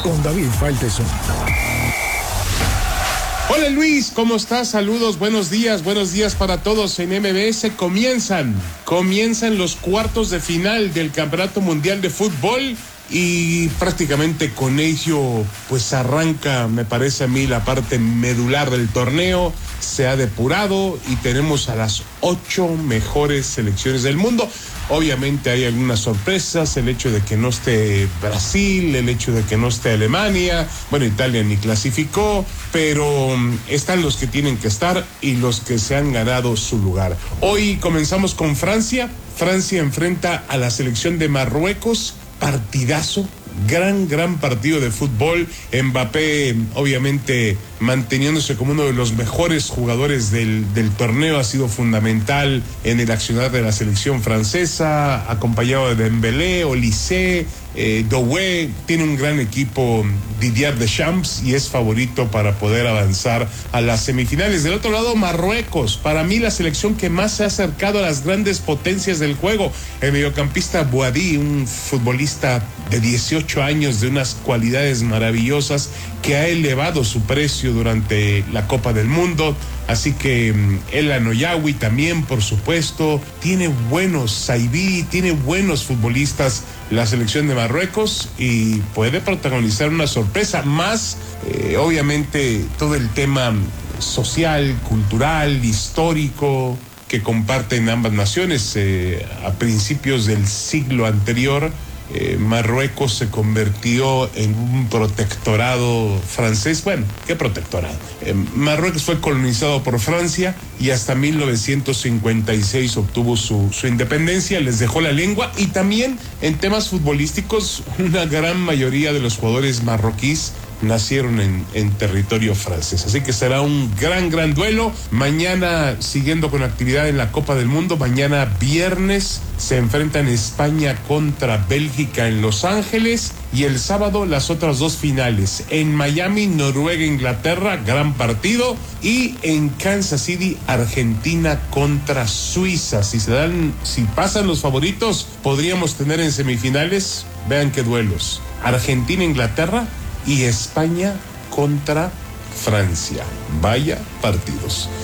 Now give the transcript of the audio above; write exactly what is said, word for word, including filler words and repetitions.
con David Faitelson. Hola Luis, ¿cómo estás? Saludos, buenos días, buenos días para todos en M B S. Comienzan, comienzan los cuartos de final del Campeonato Mundial de Fútbol y prácticamente con ello pues arranca, me parece a mí, la parte medular del torneo. Se ha depurado y tenemos a las ocho mejores selecciones del mundo. Obviamente hay algunas sorpresas, el hecho de que no esté Brasil, el hecho de que no esté Alemania, bueno, Italia ni clasificó, pero um, están los que tienen que estar y los que se han ganado su lugar. Hoy comenzamos con Francia. Francia enfrenta a la selección de Marruecos, partidazo. Gran, gran partido de fútbol. Mbappé, obviamente, manteniéndose como uno de los mejores jugadores del, del torneo, ha sido fundamental en el accionar de la selección francesa, acompañado de Dembélé, Olise, eh, Doué. Tiene un gran equipo Didier Deschamps y es favorito para poder avanzar a las semifinales. Del otro lado, Marruecos, para mí la selección que más se ha acercado a las grandes potencias del juego. El mediocampista Bouhaddi, un futbolista de dieciocho años, de unas cualidades maravillosas, que ha elevado su precio durante la Copa del Mundo. Así que El Anoyawi también, por supuesto, tiene buenos Saibi, tiene buenos futbolistas la selección de Marruecos y puede protagonizar una sorpresa más, eh, obviamente todo el tema social, cultural, histórico que comparten ambas naciones. Eh, a principios del siglo anterior, Eh, Marruecos se convirtió en un protectorado francés. Bueno, ¿qué protectorado? Eh, Marruecos fue colonizado por Francia y hasta mil novecientos cincuenta y seis obtuvo su, su independencia, les dejó la lengua y también en temas futbolísticos una gran mayoría de los jugadores marroquíes nacieron en, en territorio francés. Así que será un gran, gran duelo. Mañana, siguiendo con actividad en la Copa del Mundo, mañana viernes se enfrentan España contra Bélgica en Los Ángeles y el sábado las otras dos finales. En Miami, Noruega, Inglaterra, gran partido. Y en Kansas City, Argentina contra Suiza. Si se dan, si pasan los favoritos, podríamos tener en semifinales, vean qué duelos: Argentina, Inglaterra y España contra Francia. Vaya partidos.